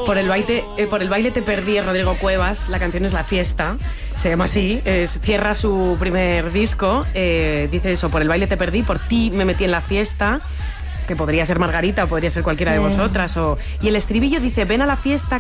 Por el baile te perdí, Rodrigo Cuevas. La canción es La Fiesta, se llama así. Cierra su primer disco. Dice eso: por el baile te perdí, por ti me metí en la fiesta. Que podría ser Margarita, podría ser cualquiera de vosotras. Y el estribillo dice: ven a la fiesta,